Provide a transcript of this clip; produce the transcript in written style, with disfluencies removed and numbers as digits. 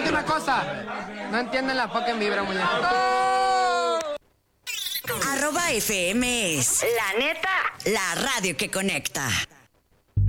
una cosa. No entienden la fucking vibra, muñeco. @FM es la neta, la radio que conecta.